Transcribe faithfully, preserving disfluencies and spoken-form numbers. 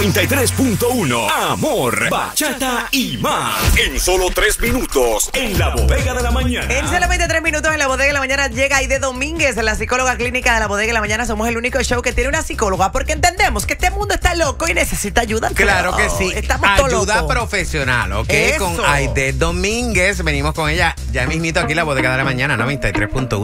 noventa y tres punto uno. Amor, bachata y más. En solo tres minutos, en la bodega de la mañana. En solamente tres minutos en la bodega de la mañana llega Aide Domínguez, la psicóloga clínica de la bodega de la mañana. Somos el único show que tiene una psicóloga porque entendemos que este mundo está loco y necesita ayuda. Claro que sí. Estamos todos Ayuda locos. profesional, ¿ok? Eso. Con Aide Domínguez. Venimos con ella ya mismito aquí en la bodega de la mañana, noventa y tres punto uno.